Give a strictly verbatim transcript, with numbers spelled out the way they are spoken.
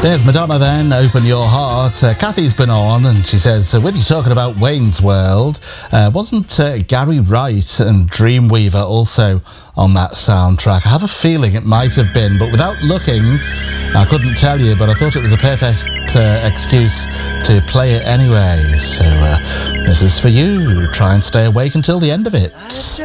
There's Madonna then, Open Your Heart. Uh, Kathy's been on and she says, uh, with you talking about Wayne's World, uh, wasn't uh, Gary Wright and Dreamweaver also on that soundtrack? I have a feeling it might have been, but without looking, I couldn't tell you, but I thought it was a perfect uh, excuse to play it anyway. So uh, this is for you. Try and stay awake until the end of it.